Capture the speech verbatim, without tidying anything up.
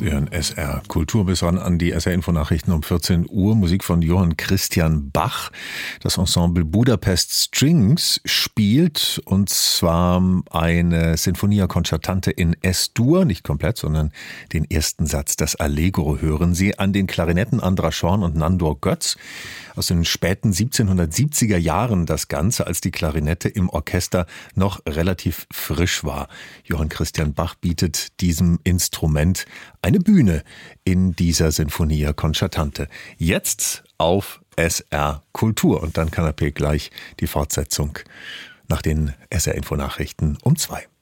Sie hören S R Kultur bis ran an die S R-Info-Nachrichten um vierzehn Uhr. Musik von Johann Christian Bach. Das Ensemble Budapest Strings spielt, und zwar eine Sinfonia Concertante in S-Dur, nicht komplett, sondern den ersten Satz, das Allegro, hören Sie. An den Klarinetten Andras Schorn und Nandor Götz. Aus den späten siebzehnhundertsiebziger Jahren das Ganze, als die Klarinette im Orchester noch relativ frisch war. Johann Christian Bach bietet diesem Instrument eine Bühne in dieser Sinfonia Concertante. Jetzt auf S R Kultur, und dann Kanapé gleich die Fortsetzung nach den S R-Info-Nachrichten um zwei.